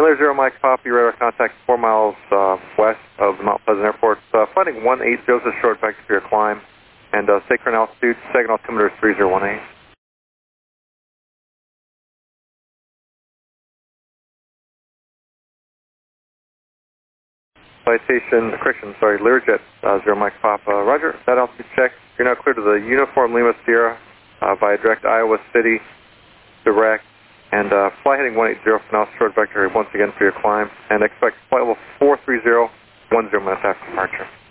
Miller 0 Mike Papa, radar contact 4 miles west of Mount Pleasant Airport. Flighting 180 is short vector for your climb, and stay current altitude, second altimeter is 3018. Citation, correction, sorry, Learjet 0 Mike Papa, roger, that altitude check. You're now clear to the Uniform Lima Sierra via direct Iowa City, direct, and fly heading 180 for now, short vector once again for your climb, and expect flight level 430, 10 minutes after departure.